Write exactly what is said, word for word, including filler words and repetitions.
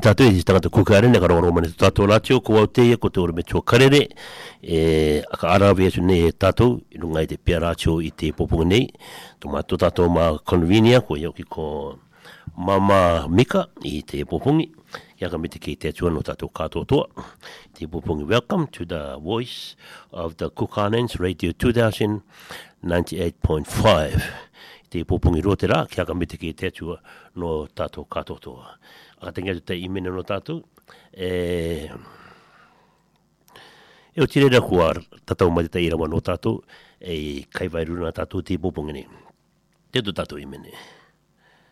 tātou e tangata kukare ne karongaro mane tātou rātio ko au teia ko te ore me tō karere e aka arawe atu ne e tātou i runga i te pia rātio i te popunga nei tō mātou tātou mā convenia ko iau ki ko Mama Mika i te popungi ia ka mite ki te atua no tātou kātotoa te popungi. Welcome to the voice of the Kukanens Radio two thousand ninety-eight point five te popungi rote rā kia ka mite ki te atua no tātou kātotoa. Aka tengi atu te imene no tātou e e o tirera kua tatau mai te irawa no tātou e kaiwairuna tātou te popungi nei te tu tātou imene.